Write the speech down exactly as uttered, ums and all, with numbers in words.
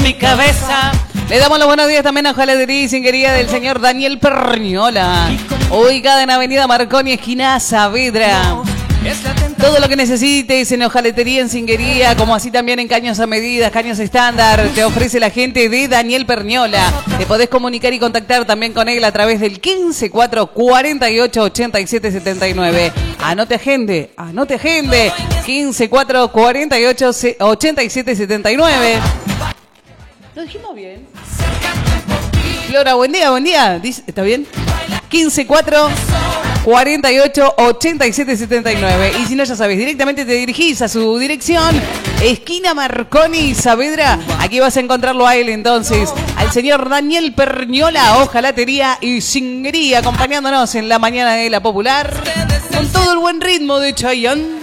mi cabeza. Le damos los buenos días también a Hojalatería y Singuería del señor Daniel Perñola, ubicada en Avenida Marconi, esquina Saavedra. Todo lo que necesites en hojalatería, en singuería, como así también en caños a medidas, caños estándar, te ofrece la gente de Daniel Perñola. Te podés comunicar y contactar también con él a través del quince cuatro cuarenta y ocho ochenta y siete setenta y nueve. Anote agende, anote agende, quince cuatro cuarenta y ocho ochenta y siete setenta y nueve. ¿Lo dijimos bien? Flora, buen día, buen día. ¿Está bien? quince cuatro cuarenta y ocho ochenta y siete setenta y nueve. Y si no, ya sabes, directamente te dirigís a su dirección, esquina Marconi, Saavedra. Aquí vas a encontrarlo a él entonces, al señor Daniel Perñola, hojalatería y singuería, acompañándonos en la mañana de La Popular, con todo el buen ritmo de Chayanne.